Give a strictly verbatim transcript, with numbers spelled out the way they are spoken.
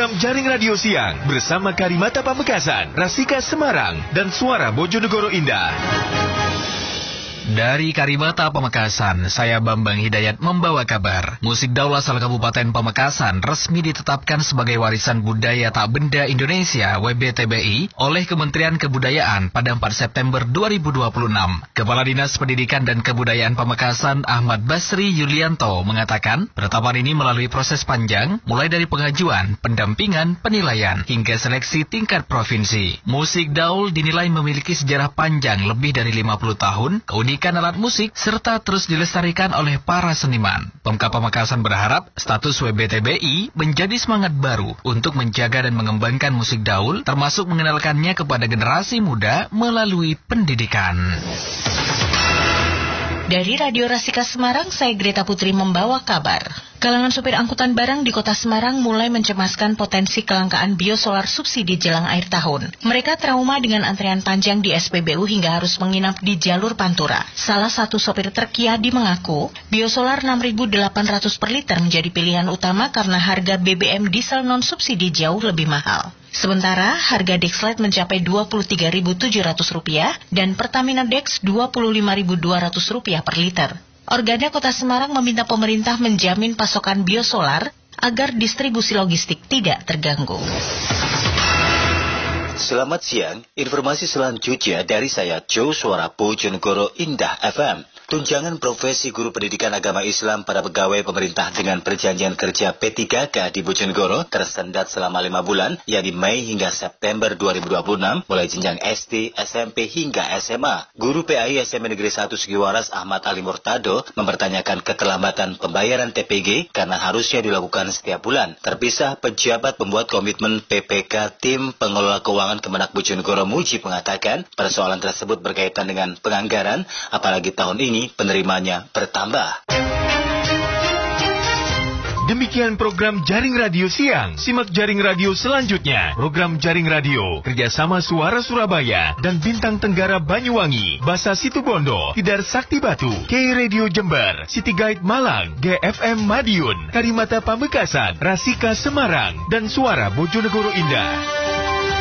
program Jaring Radio Siang bersama Karimata Pamekasan, Rasika Semarang, dan Suara Bojonegoro Indah. Dari Karimata Pamekasan, saya Bambang Hidayat membawa kabar. Musik Daul asal Kabupaten Pamekasan resmi ditetapkan sebagai Warisan Budaya Tak Benda Indonesia W B T B I oleh Kementerian Kebudayaan pada empat September dua ribu dua puluh enam. Kepala Dinas Pendidikan dan Kebudayaan Pamekasan Ahmad Basri Yulianto mengatakan, penetapan ini melalui proses panjang, mulai dari pengajuan, pendampingan, penilaian, hingga seleksi tingkat provinsi. Musik Daul dinilai memiliki sejarah panjang lebih dari lima puluh tahun, keunikan alat musik, serta terus dilestarikan oleh para seniman. Pemkab Pamekasan berharap status W B T B I menjadi semangat baru untuk menjaga dan mengembangkan musik Daul, termasuk mengenalkannya kepada generasi muda melalui pendidikan. Dari Radio Rasika Semarang, saya Greta Putri membawa kabar. Kalangan sopir angkutan barang di kota Semarang mulai mencemaskan potensi kelangkaan biosolar subsidi jelang akhir tahun. Mereka trauma dengan antrean panjang di S P B U hingga harus menginap di jalur Pantura. Salah satu sopir truk Yadi mengaku, biosolar enam ribu delapan ratus per liter menjadi pilihan utama karena harga B B M diesel non-subsidi jauh lebih mahal. Sementara harga Dexlite mencapai dua puluh tiga ribu tujuh ratus rupiah dan Pertamina Dex dua puluh lima ribu dua ratus rupiah per liter. Organda Kota Semarang meminta pemerintah menjamin pasokan biosolar agar distribusi logistik tidak terganggu. Selamat siang, informasi selanjutnya dari saya Joe Suara Bojonegoro Indah F M. Tunjangan profesi guru pendidikan agama Islam pada pegawai pemerintah dengan perjanjian kerja P tiga K di Bojonegoro tersendat selama lima bulan, yakni Mei hingga September dua ribu dua puluh enam, mulai jenjang S D, S M P hingga S M A. Guru P A I S M P Negeri satu Sugiwaras Ahmad Ali Murtado mempertanyakan keterlambatan pembayaran T P G karena harusnya dilakukan setiap bulan. Terpisah, pejabat pembuat komitmen P P K Tim Pengelola Keuangan Kemenak Bojonegoro Muji mengatakan persoalan tersebut berkaitan dengan penganggaran, apalagi tahun ini penerimanya bertambah. Demikian program Jaring Radio Siang. Simak Jaring Radio selanjutnya. Program Jaring Radio kerjasama Suara Surabaya dan Bintang Tenggara Banyuwangi, Basa Situbondo, Hidar Sakti Batu, K Radio Jember, City Guide Malang, G F M Madiun, Karimata Pamekasan, Rasika Semarang, dan Suara Bojonegoro Indah.